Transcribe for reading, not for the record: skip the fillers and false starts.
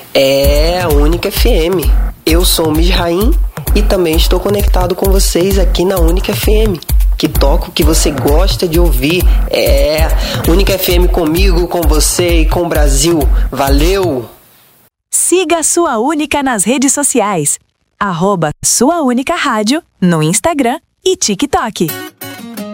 É a Única FM. Eu sou o Misraim e também estou conectado com vocês aqui na Única FM, que toca o que você gosta de ouvir. É Única FM comigo, com você e com o Brasil. Valeu! Siga a Sua Única nas redes sociais. @Sua Única Rádio no Instagram e TikTok.